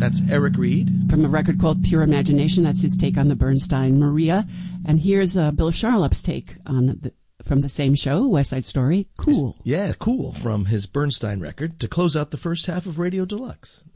That's Eric Reed. From a record called Pure Imagination. That's his take on the Bernstein Maria. And here's Bill Charlap's take on from the same show, West Side Story, Cool. Yeah, Cool, from his Bernstein record, to close out the first half of Radio Deluxe.